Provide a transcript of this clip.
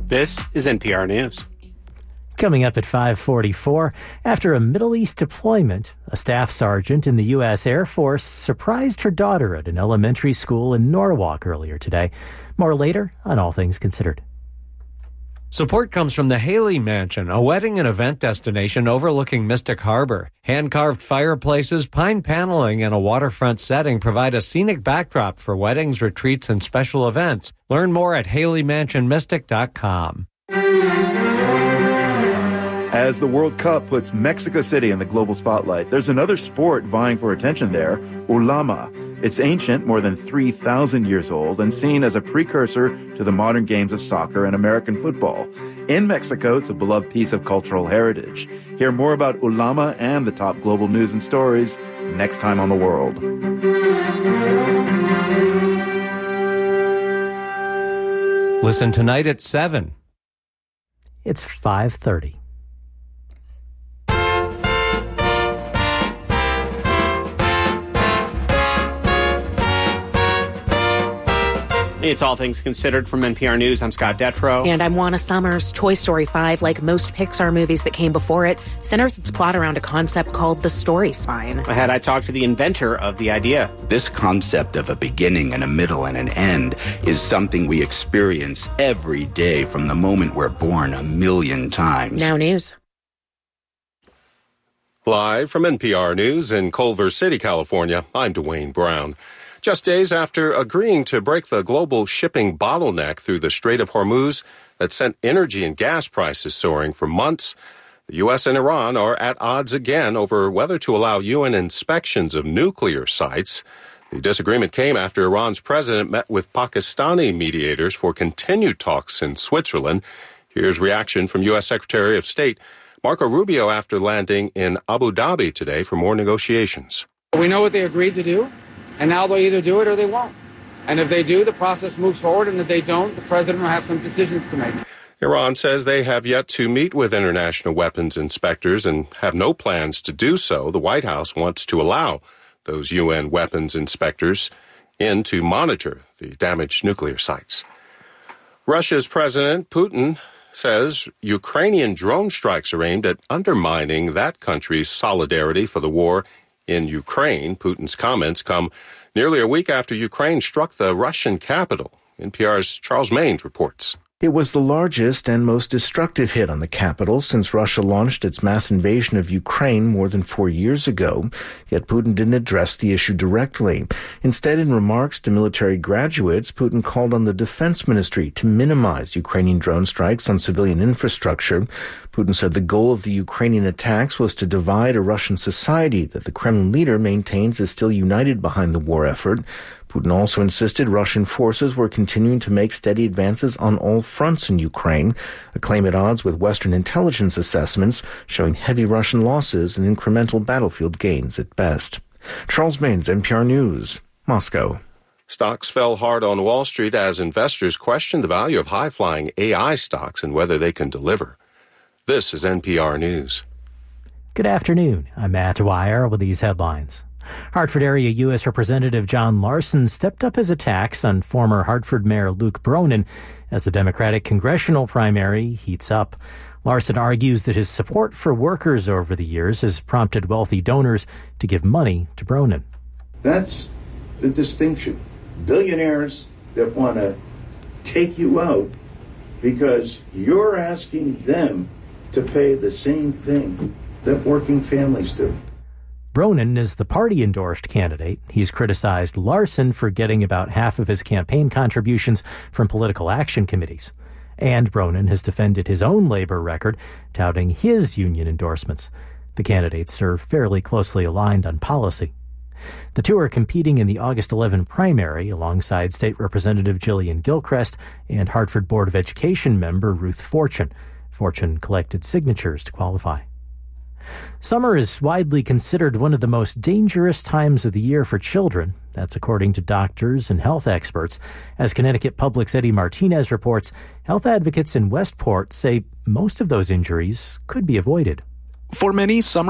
This is NPR News. Coming up at 5:44, after a Middle East deployment, a staff sergeant in the U.S. Air Force surprised her daughter at an elementary school in Norwalk earlier today. More later on All Things Considered. Support comes from the Haley Mansion, a wedding and event destination overlooking Mystic Harbor. Hand-carved fireplaces, pine paneling, and a waterfront setting provide a scenic backdrop for weddings, retreats, and special events. Learn more at HaleyMansionMystic.com. As the World Cup puts Mexico City in the global spotlight, there's another sport vying for attention there, ulama. It's ancient, more than 3,000 years old, and seen as a precursor to the modern games of soccer and American football. In Mexico, it's a beloved piece of cultural heritage. Hear more about ulama and the top global news and stories next time on The World. Listen tonight at 7. It's 5:30. It's All Things Considered from NPR News. I'm Scott Detrow. And I'm Juana Summers. Toy Story 5, like most Pixar movies that came before it, centers its plot around a concept called the story spine. Ahead, I talked to the inventor of the idea. This concept of a beginning and a middle and an end is something we experience every day from the moment we're born 1,000,000 times. Now news. Live from NPR News in Culver City, California, I'm Dwayne Brown. Just days after agreeing to break the global shipping bottleneck through the Strait of Hormuz that sent energy and gas prices soaring for months, the U.S. and Iran are at odds again over whether to allow UN inspections of nuclear sites. The disagreement came after Iran's president met with Pakistani mediators for continued talks in Switzerland. Here's reaction from U.S. Secretary of State Marco Rubio after landing in Abu Dhabi today for more negotiations. We know what they agreed to do. And now they'll either do it or they won't. And if they do, the process moves forward. And if they don't, the president will have some decisions to make. Iran says they have yet to meet with international weapons inspectors and have no plans to do so. The White House wants to allow those UN weapons inspectors in to monitor the damaged nuclear sites. Russia's President Putin says Ukrainian drone strikes are aimed at undermining that country's solidarity for the war in Ukraine. Putin's comments come nearly a week after Ukraine struck the Russian capital. NPR's Charles Maynes reports. It was the largest and most destructive hit on the capital since Russia launched its mass invasion of Ukraine more than 4 years ago. Yet Putin didn't address the issue directly. Instead, in remarks to military graduates, Putin called on the defense ministry to minimize Ukrainian drone strikes on civilian infrastructure. Putin said the goal of the Ukrainian attacks was to divide a Russian society that the Kremlin leader maintains is still united behind the war effort. Putin also insisted Russian forces were continuing to make steady advances on all fronts in Ukraine, a claim at odds with Western intelligence assessments showing heavy Russian losses and incremental battlefield gains at best. Charles Maynes, NPR News, Moscow. Stocks fell hard on Wall Street as investors questioned the value of high-flying AI stocks and whether they can deliver. This is NPR News. Good afternoon. I'm Matt Dwyer with these headlines. Hartford area U.S. Representative John Larson stepped up his attacks on former Hartford Mayor Luke Bronin as the Democratic congressional primary heats up. Larson argues that his support for workers over the years has prompted wealthy donors to give money to Bronin. That's the distinction. Billionaires that want to take you out because you're asking them to pay the same thing that working families do. Bronin is the party-endorsed candidate. He's criticized Larson for getting about half of his campaign contributions from political action committees. And Bronin has defended his own labor record, touting his union endorsements. The candidates are fairly closely aligned on policy. The two are competing in the August 11 primary alongside State Representative Jillian Gilchrist and Hartford Board of Education member Ruth Fortune. Fortune collected signatures to qualify. Summer is widely considered one of the most dangerous times of the year for children. That's according to doctors and health experts. As Connecticut Public's Eddie Martinez reports, health advocates in Westport say most of those injuries could be avoided. For many, summer